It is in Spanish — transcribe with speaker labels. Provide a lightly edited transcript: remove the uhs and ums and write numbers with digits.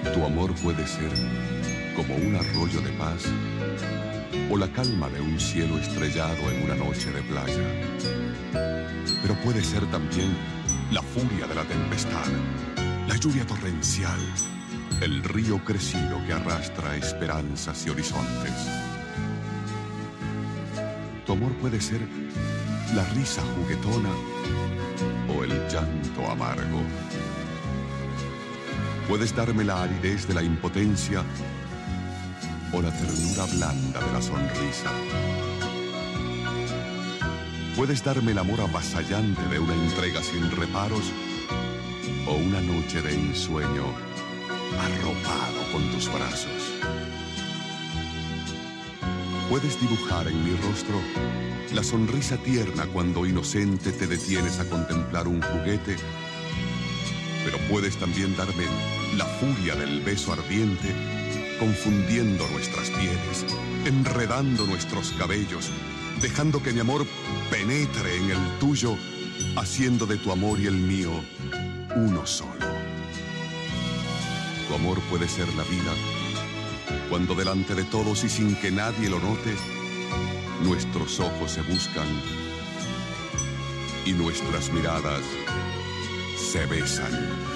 Speaker 1: Tu amor puede ser como un arroyo de paz o la calma de un cielo estrellado en una noche de playa. Pero puede ser también la furia de la tempestad, la lluvia torrencial, el río crecido que arrastra esperanzas y horizontes. Tu amor puede ser la risa juguetona o el llanto amargo. Puedes darme la aridez de la impotencia o la ternura blanda de la sonrisa. Puedes darme el amor avasallante de una entrega sin reparos o una noche de ensueño arropado con tus brazos. Puedes dibujar en mi rostro la sonrisa tierna cuando inocente te detienes a contemplar un juguete, pero puedes también darme la furia del beso ardiente, confundiendo nuestras pieles, enredando nuestros cabellos, dejando que mi amor penetre en el tuyo, haciendo de tu amor y el mío uno solo. Tu amor puede ser la vida cuando delante de todos y sin que nadie lo note, nuestros ojos se buscan y nuestras miradas se besan.